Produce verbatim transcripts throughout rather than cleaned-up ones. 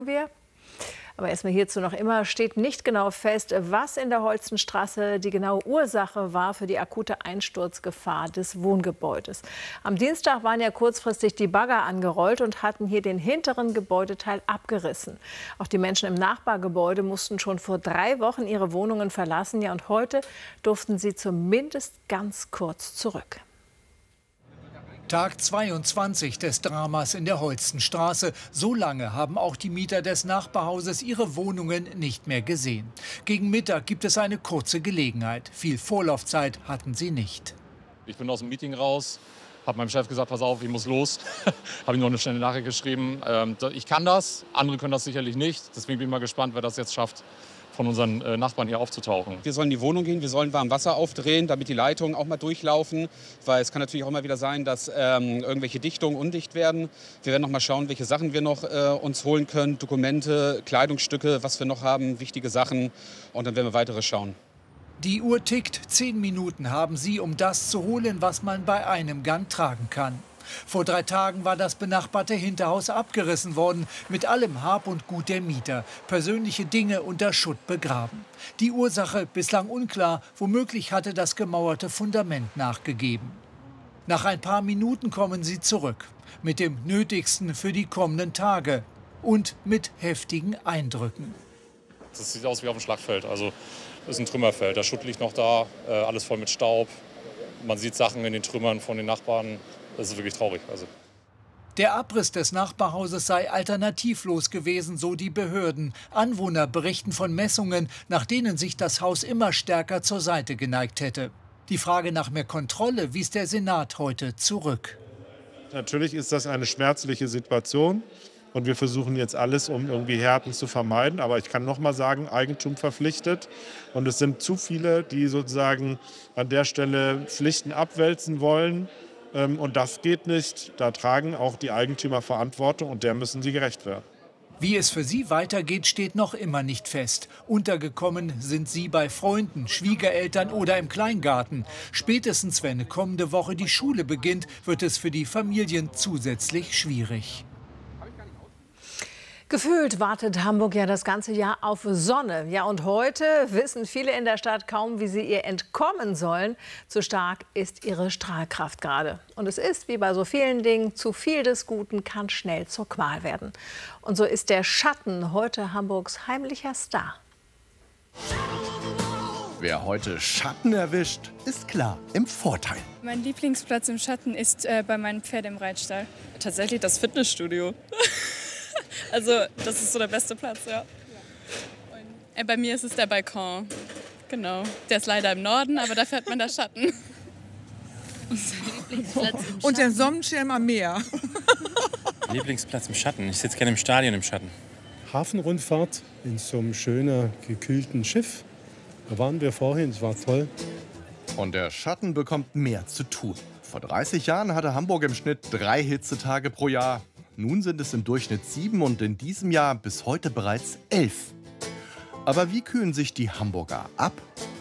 wir. Aber erstmal hierzu noch immer steht nicht genau fest, was in der Holstenstraße die genaue Ursache war für die akute Einsturzgefahr des Wohngebäudes. Am Dienstag waren ja kurzfristig die Bagger angerollt und hatten hier den hinteren Gebäudeteil abgerissen. Auch die Menschen im Nachbargebäude mussten schon vor drei Wochen ihre Wohnungen verlassen. Ja, und heute durften sie zumindest ganz kurz zurück. Tag zweiundzwanzig des Dramas in der Holstenstraße. So lange haben auch die Mieter des Nachbarhauses ihre Wohnungen nicht mehr gesehen. Gegen Mittag gibt es eine kurze Gelegenheit. Viel Vorlaufzeit hatten sie nicht. Ich bin aus dem Meeting raus, habe meinem Chef gesagt, pass auf, ich muss los. Habe ihm noch eine schnelle Nachricht geschrieben. Ähm, ich kann das, andere können das sicherlich nicht. Deswegen bin ich mal gespannt, wer das jetzt schafft, von unseren äh, Nachbarn hier aufzutauchen. Wir sollen in die Wohnung gehen, wir sollen warm Wasser aufdrehen, damit die Leitungen auch mal durchlaufen. Weil es kann natürlich auch mal wieder sein, dass ähm, irgendwelche Dichtungen undicht werden. Wir werden noch mal schauen, welche Sachen wir noch äh, uns holen können. Dokumente, Kleidungsstücke, was wir noch haben, wichtige Sachen. Und dann werden wir weitere schauen. Die Uhr tickt. Zehn Minuten haben sie, um das zu holen, was man bei einem Gang tragen kann. Vor drei Tagen war das benachbarte Hinterhaus abgerissen worden, mit allem Hab und Gut der Mieter, persönliche Dinge unter Schutt begraben. Die Ursache bislang unklar, womöglich hatte das gemauerte Fundament nachgegeben. Nach ein paar Minuten kommen sie zurück, mit dem Nötigsten für die kommenden Tage und mit heftigen Eindrücken. Das sieht aus wie auf dem Schlachtfeld, also das ist ein Trümmerfeld, der Schutt liegt noch da, alles voll mit Staub. Man sieht Sachen in den Trümmern von den Nachbarn. Das ist wirklich traurig. Also. Der Abriss des Nachbarhauses sei alternativlos gewesen, so die Behörden. Anwohner berichten von Messungen, nach denen sich das Haus immer stärker zur Seite geneigt hätte. Die Frage nach mehr Kontrolle wies der Senat heute zurück. Natürlich ist das eine schmerzliche Situation. Und wir versuchen jetzt alles, um irgendwie Härten zu vermeiden. Aber ich kann noch mal sagen, Eigentum verpflichtet. Und es sind zu viele, die sozusagen an der Stelle Pflichten abwälzen wollen. Und das geht nicht. Da tragen auch die Eigentümer Verantwortung und der müssen sie gerecht werden. Wie es für sie weitergeht, steht noch immer nicht fest. Untergekommen sind sie bei Freunden, Schwiegereltern oder im Kleingarten. Spätestens, wenn kommende Woche die Schule beginnt, wird es für die Familien zusätzlich schwierig. Gefühlt wartet Hamburg ja das ganze Jahr auf Sonne. Ja, und heute wissen viele in der Stadt kaum, wie sie ihr entkommen sollen. So stark ist ihre Strahlkraft gerade. Und es ist, wie bei so vielen Dingen, zu viel des Guten kann schnell zur Qual werden. Und so ist der Schatten heute Hamburgs heimlicher Star. Wer heute Schatten erwischt, ist klar im Vorteil. Mein Lieblingsplatz im Schatten ist äh, bei meinem Pferd im Reitstall. Tatsächlich das Fitnessstudio. Also das ist so der beste Platz, ja. Und, äh, bei mir ist es der Balkon. Genau. Der ist leider im Norden, aber dafür hat man da Schatten. Und der Sonnenschirm am Meer. Lieblingsplatz im Schatten. Ich sitze gerne im Stadion im Schatten. Hafenrundfahrt in so einem schönen, gekühlten Schiff. Da waren wir vorhin, es war toll. Und der Schatten bekommt mehr zu tun. Vor dreißig Jahren hatte Hamburg im Schnitt drei Hitzetage pro Jahr. Nun sind es im Durchschnitt sieben und in diesem Jahr bis heute bereits elf. Aber wie kühlen sich die Hamburger ab?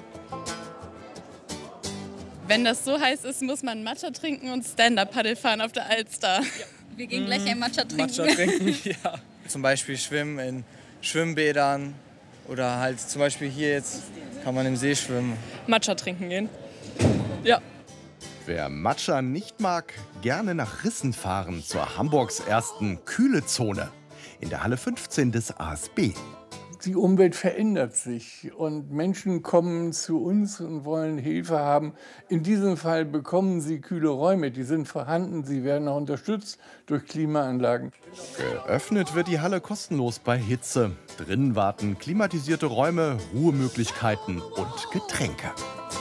Wenn das so heiß ist, muss man Matcha trinken und Stand-Up-Paddle fahren auf der Alster. Ja. Wir gehen gleich ein Matcha trinken. Matcha trinken, ja. Zum Beispiel schwimmen in Schwimmbädern oder halt zum Beispiel hier jetzt kann man im See schwimmen. Matcha trinken gehen. Ja. Wer Matcha nicht mag, gerne nach Rissen fahren zur Hamburgs ersten Kühlezone in der Halle fünfzehn des A S B. Die Umwelt verändert sich und Menschen kommen zu uns und wollen Hilfe haben. In diesem Fall bekommen sie kühle Räume, die sind vorhanden, sie werden auch unterstützt durch Klimaanlagen. Geöffnet wird die Halle kostenlos bei Hitze. Drinnen warten klimatisierte Räume, Ruhemöglichkeiten und Getränke.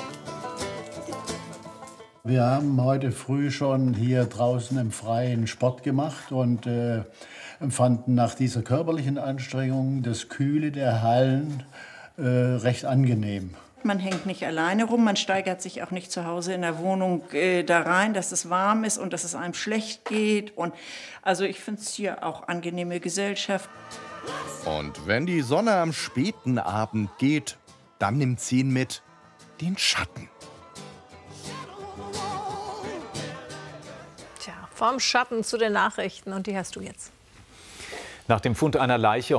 Wir haben heute früh schon hier draußen im Freien Sport gemacht und äh, empfanden nach dieser körperlichen Anstrengung das Kühle der Hallen äh, recht angenehm. Man hängt nicht alleine rum, man steigert sich auch nicht zu Hause in der Wohnung äh, da rein, dass es warm ist und dass es einem schlecht geht. Und also ich finde es hier auch angenehme Gesellschaft. Und wenn die Sonne am späten Abend geht, dann nimmt sie ihn mit, den Schatten. Vom Schatten zu den Nachrichten und die hast du jetzt. Nach dem Fund einer Leiche